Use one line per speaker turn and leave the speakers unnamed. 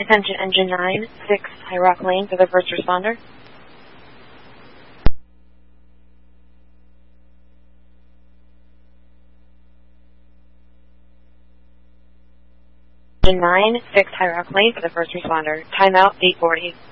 Attention Engine 9, 6, High Rock Lane for the first responder. Engine 9, 6, High Rock Lane for the first responder. Timeout 8:40.